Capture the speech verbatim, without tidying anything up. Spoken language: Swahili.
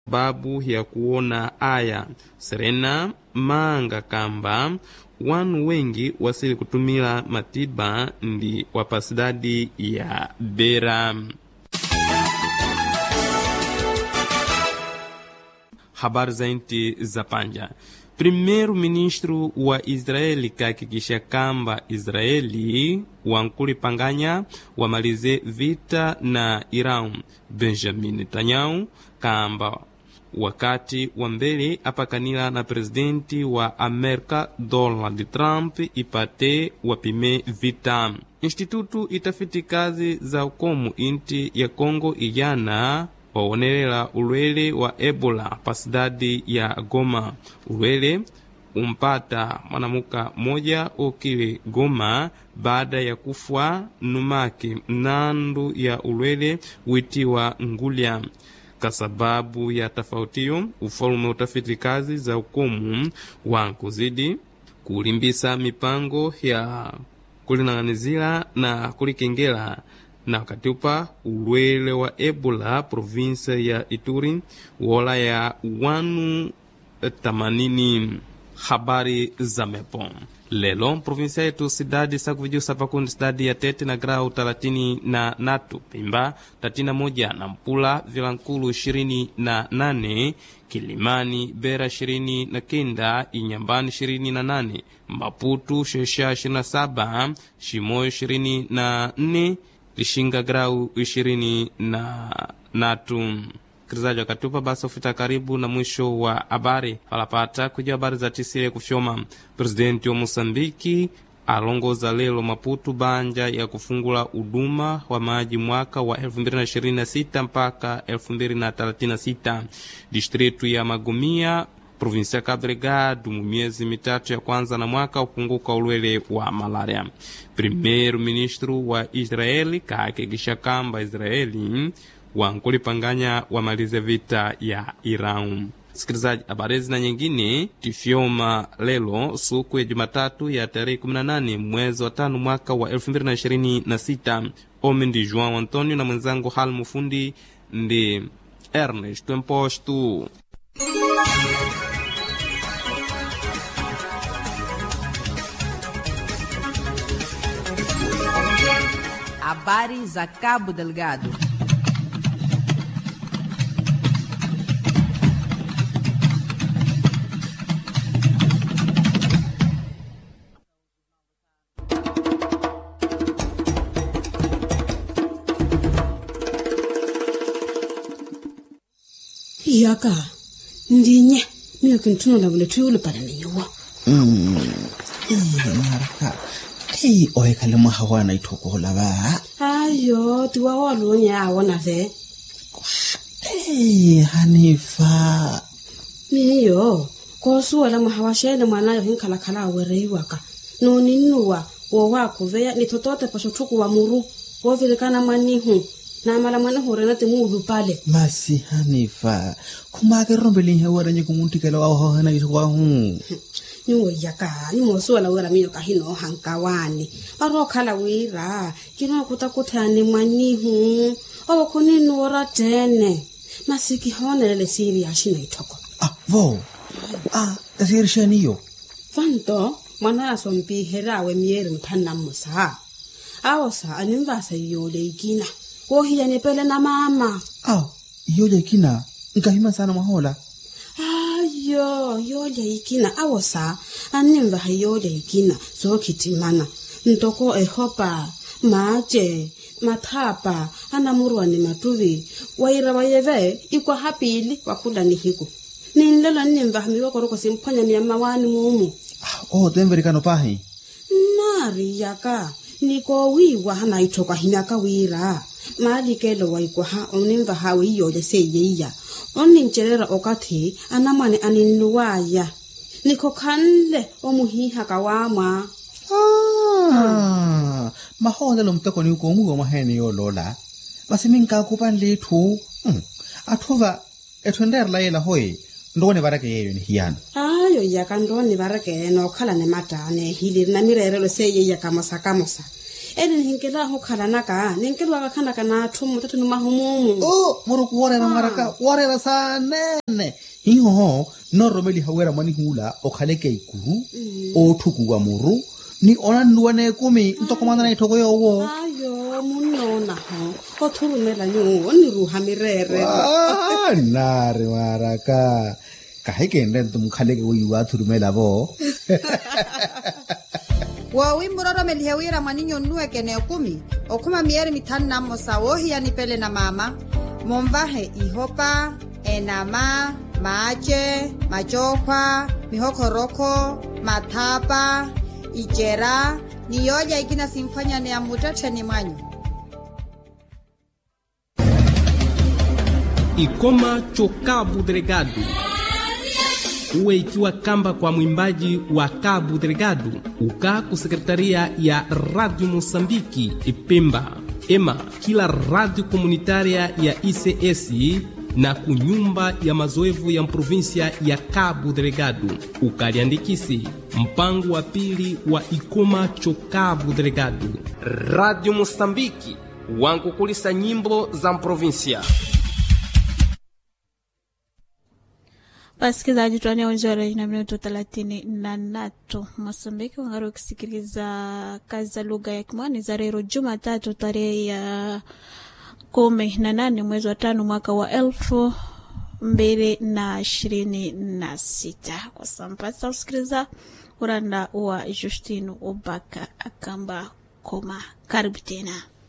babu ya kuona aya Serena manga kamba wanu wengi wasili kutumila matiba ndi wapasidadi ya Bera. Habari za inti za panja. Primeiro ministro wa Israeli kahakikisha kamba Israeli wankulipanganya wamalize vita na Iran. Benjamin Netanyahu kamba wakati wa mbele apakanila na presidenti wa Amerika Donald Trump ipate wapime vita. Institutu itafiti kazi za ukomu inti ya Kongo ijana waonelela ulwele wa Ebola pasidadi ya Goma. Ulwele umpata mwanamuka moja okile Goma baada ya kufwa numaki mnandu ya ulwele witiwa Ngulia. Kasababu ya tafautiyo, ufalume utafiti kazi za ukomu wa kuzidi kulimbisa mipango ya kulinanganizila na kulikengela na wakati upa ulwele wa Ebola provinsa ya Ituri wola ya wanu tamanini. Habari za mepo. Lelo provinsia yetu sidadi sakuvijo sapakundi sidadi ya Tete na grau talatini na natu Pimba tatina moja na Mpula Vilankulu ishirini na nane Kilimani Bera ishirini na kenda Inyambani ishirini na nane Maputu Shesha ishirini na saba Shimoyo ishirini na nne Lishinga grau ishirini na natu. Krizaji wakatupa basi ufita karibu na mwisho wa habari. Palapata kujua habari za tisile kufyoma. Presidenti wa Mosambiki alongoza lelo Maputu banja ya kufungula uduma wa maji mwaka wa elfu mbili na ishirini na sita mpaka elfu mbili na thelathini na sita. Distritu ya Magomia provinsia ya Cabo Delgado miezi mitatu ya kwanza na mwaka upunguka ulwele wa malaria. Primeiro ministro wa Israeli kahakikisha kamba Israeli wankulipanganya wamalize vita ya Iran. Sikilizaji, habari na nyingine tifyoma lelo suku ya Jumatatu ya tarehe kumi na nane mwezi wa tano mwaka wa elfu mbili na ishirini na sita. Ome ndi João Antonio na mwenzangu hal mufundi ndi Ernest Tempostu. Habari za Cabo Delgado. Yaka ndinye miyo kintuno la vile tuyule pale niyowa. Mm. Eh maraka. Hey oe kalema hawana itokola ba. Ayo tuwa walonya awona ve. Hey Hanifa. Miyo kosu wala mahawashene mwana yo hinkala kala wereiwaka. No ninuwa wo wako veya ni totote pashotuku wa muru. Wo vile kana manihu. Na mala mwana hore te mudu pale. Masi Hanifa. Kumake rombeli hewara nye kumuntikela wa hana itokola huu. Nyuwe yaka, nyuwe suwa la wera miyo kahino hankawani. Waro kala wira, kino kutakuthani mwanihu. Owa kuninu wara tene. Masiki hone lele siri ashina itoko. Ah, vo. Ah, kasiri shaniyo. Fanto, mwana asompi herawe mieri mtanda musa. Awosa, animvasa yole ikina. Wohiya nipele na mama. Ah, yole ikina. Nkahima sana mahola. Ayo, yole ikina. Awosa, animva yole ikina. So kitimana. Ntoko ehopa, maje, matapa, anamurwa ni matuvi. Waira wayeve, ikwa hapili, wakula ni hiku. Ninlelo nimva hamiwa koroko simpanya ni amawani mumu. Oh, temverikano pahi. Nari yaka, niko wiwa hana itoka hinaka wira. Mali kelo waikwa ha, onimva hawi yole seyeya. Onincherera okati, anamane aninuwaya. Niko kanle, omuhiha kawama. Ah, mahola lo mtoko ni ukomu wa maheni yo lola. Basi minka kupan letu. Hmm. Atuva, etuender la yela hoi. Ndone barake yeyo ni hiyana. Ayo yaka ndone barake no kala ne matane hili na mirerelo seye yaka mosa kamosa. eni hinkela ho khala naka ninkelo ka khana kana thumu tatu numa humumu oh moro kuorera maraka orera sanene hiho no romeli hawera mani hula o khale ke ikuru o thukuwa muru ni ona nduane kumi ntokomana na ithoko yowo ayo munona ho o thurumela nyu ni ruha mirere ah nare maraka kahe ke nden tum khale ke wiwa thurumela bo wa wimuroro melihewira mwaninyo nuwe kene kumi okuma mieri mitanu na mosa wohi ya nipele na mama momvahe ihopa enama mache majokwa mihokoroko matapa ijera niyoja ikina simfanya ne amutete ni mwanyu Ikoma cho Cabo Delgado. Uwe ikiwa kamba kwa mwimbaji wa Cabo Delgado, uka kusekretaria ya Radio Mosambiki Ipemba, ema kila radio komunitaria ya I C S na kunyumba ya mazoevu ya provinsia ya Cabo Delgado, ukaliandikisi mpango wa pili wa Ikoma cho Cabo Delgado. Radio Mosambiki wangu kulisa nyimbo za provinsia. Wasikilizaji, tuane onjore na minuto thelathini na tatu. Mosambiki wangaro kusikiliza kazi za lugha ya Kimwani za leo Jumatatu tarehe ya kumi na nane mwezi wa tano mwaka wa elfu mbili na ishirini na sita. Kwa sampasa usikiliza uranda wa Justino Obaka akamba koma. Karibu tena.